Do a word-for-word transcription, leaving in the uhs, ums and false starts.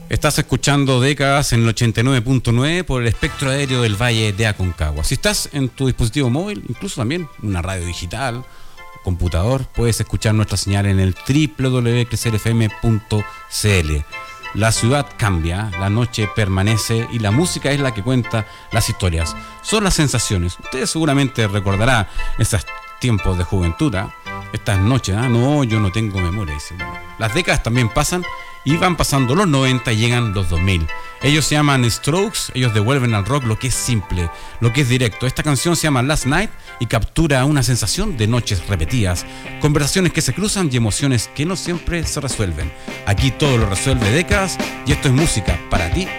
Estás escuchando Décadas en el ochenta y nueve punto nueve por el espectro aéreo del Valle de Aconcagua. Si estás en tu dispositivo móvil, incluso también una radio digital, computador, puedes escuchar nuestra señal en el doble u doble u doble u punto crecer f m punto c l. La ciudad cambia, la noche permanece y la música es la que cuenta las historias. Son las sensaciones. Ustedes seguramente recordarán esos tiempos de juventud, ¿eh? Estas noches, ¿eh? No, yo no tengo memoria. Dice, bueno, las décadas también pasan y van pasando los noventa y llegan los dos mil. Ellos se llaman Strokes, ellos devuelven al rock lo que es simple, lo que es directo. Esta canción se llama Last Night y captura una sensación de noches repetidas, conversaciones que se cruzan y emociones que no siempre se resuelven. Aquí todo lo resuelve Décadas y esto es música para ti